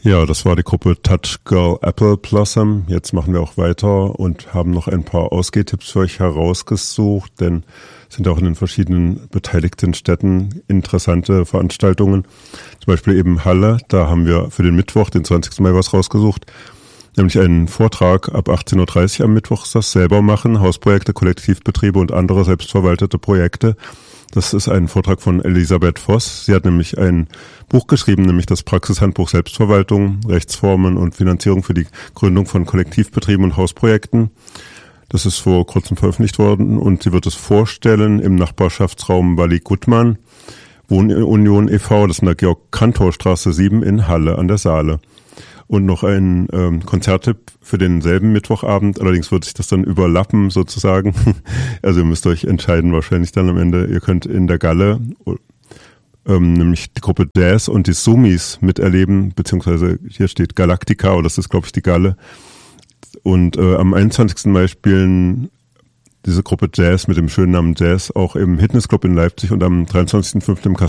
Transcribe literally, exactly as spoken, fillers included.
Ja, das war die Gruppe Touch Girl Apple Blossom. Jetzt machen wir auch weiter und haben noch ein paar Ausgehtipps für euch herausgesucht, denn es sind auch in den verschiedenen beteiligten Städten interessante Veranstaltungen. Zum Beispiel eben Halle, da haben wir für den Mittwoch, den zwanzigsten Mai, was rausgesucht. Nämlich einen Vortrag ab achtzehn Uhr dreißig am Mittwoch, das selber machen, Hausprojekte, Kollektivbetriebe und andere selbstverwaltete Projekte. Das ist ein Vortrag von Elisabeth Voss. Sie hat nämlich ein Buch geschrieben, nämlich das Praxishandbuch Selbstverwaltung, Rechtsformen und Finanzierung für die Gründung von Kollektivbetrieben und Hausprojekten. Das ist vor kurzem veröffentlicht worden und sie wird es vorstellen im Nachbarschaftsraum Walli-Gutmann, Wohnunion e V, das ist in der Georg-Cantor-Straße sieben in Halle an der Saale. Und noch ein ähm, Konzerttipp für denselben Mittwochabend. Allerdings wird sich das dann überlappen sozusagen. Also ihr müsst euch entscheiden wahrscheinlich dann am Ende. Ihr könnt in der Galle ähm, nämlich die Gruppe Jazz und die Sumis miterleben, beziehungsweise hier steht Galactica, oder das ist glaube ich die Galle. Und äh, am einundzwanzigsten Mai spielen diese Gruppe Jazz mit dem schönen Namen Jazz auch im Hitnessclub in Leipzig und am dreiundzwanzigsten fünften im